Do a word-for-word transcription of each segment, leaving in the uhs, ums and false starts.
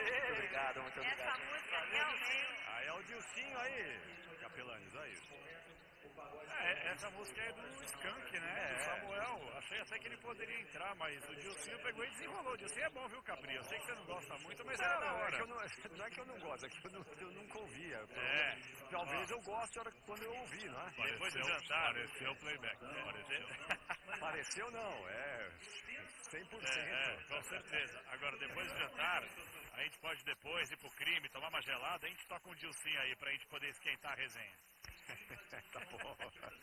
Muito obrigado, muito obrigado. Essa música realmente... Aí é o Dilcinho aí, Capelanes, aí. É, essa música é do Skank, né? É. Do Samuel. Achei até que ele poderia entrar, mas o Dilcinho pegou e desenrolou. O Dilcinho é bom, viu, Capri? Eu sei que você não gosta muito, mas Não, era da não, é hora. que eu não, não é que eu não gosto, é que eu, não, eu nunca ouvia. É. Talvez eu goste quando eu ouvi, não é? Depois do jantar. Pareceu o playback. Pareceu. Pareceu não, é cem por cento. É, é, com certeza. Agora, depois do jantar, a gente pode depois ir pro crime, tomar uma gelada, a gente toca um Dilcinho aí pra gente poder esquentar a resenha. Tá bom.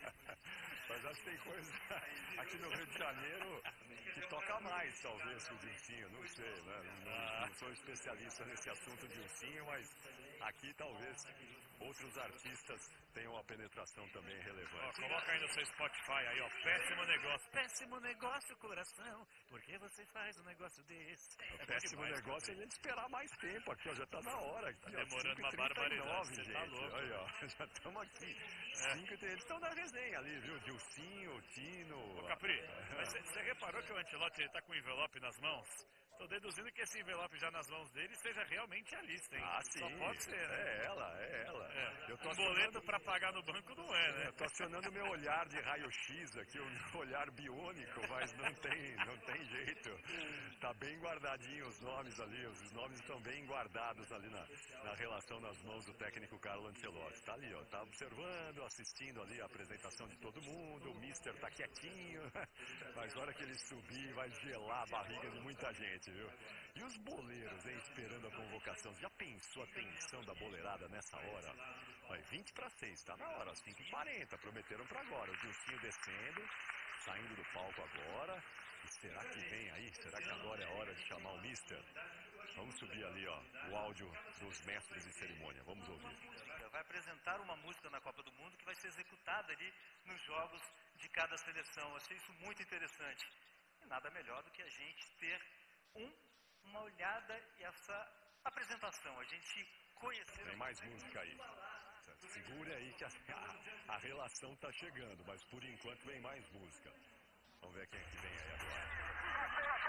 Mas acho que tem coisa aqui no Rio de Janeiro que toca mais, talvez, que o Dilcinho, não sei, né? Não, não sou especialista nesse assunto Dilcinho, mas aqui talvez outros artistas tenham uma penetração também relevante. Ó, coloca aí no seu Spotify aí, ó, péssimo negócio. Péssimo negócio, coração, por que você faz um negócio desse? O péssimo demais, negócio é a gente esperar mais tempo aqui, ó, já tá na hora. Aqui, tá ó, demorando uma cinco e trinta e nove, barbaridade, você gente. tá louco. Aí, ó, já estamos aqui. É. Cinco e trinta, eles estão na resenha ali, viu? Dilcinho, Tino... Ô, Capri, mas você reparou que o Ancelotti ele tá com o envelope nas mãos? Tô deduzindo que esse envelope já nas mãos dele seja realmente a lista, hein? Ah, sim. Só pode ser, né? É ela, é ela. É. Eu tô Um acionando... boleto pra pagar no banco não é, né? Eu tô acionando o meu olhar de raio-x aqui, o meu olhar biônico, mas não tem, não tem jeito. Tá bem guardadinho os nomes ali, os nomes estão bem guardados ali na, na relação nas mãos do técnico Carlo Ancelotti. Tá ali, ó, tá observando, assistindo ali a apresentação de todo mundo, o mister tá quietinho, mas na hora que ele subir vai gelar a barriga de muita gente, viu? E os boleiros, hein, esperando a convocação. Já pensou a tensão da boleirada nessa hora? Vai, vinte para seis, tá na hora, cinco e quarenta, prometeram para agora. O Dilcinho descendo, saindo do palco agora. E será que vem aí? Será que agora é a hora de chamar o mister? Vamos subir ali, ó, o áudio dos mestres de cerimônia. Vamos ouvir. Vai apresentar uma música na Copa do Mundo que vai ser executada ali nos jogos de cada seleção. Eu achei isso muito interessante. E nada melhor do que a gente ter um, uma olhada e essa apresentação. A gente conhecer... Tem mais música aí. Segure aí que a, a, a relação tá chegando, mas por enquanto vem mais música. Vamos ver quem é que vem aí agora.